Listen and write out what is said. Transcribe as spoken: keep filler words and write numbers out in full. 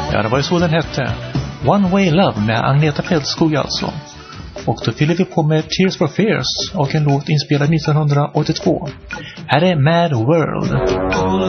Ja, det var ju så den hette. One Way Love med Agneta Fältskog alltså. Och då fyller vi på med Tears for Fears och en låt inspelad nittonhundraåttiotvå. Här är Mad World.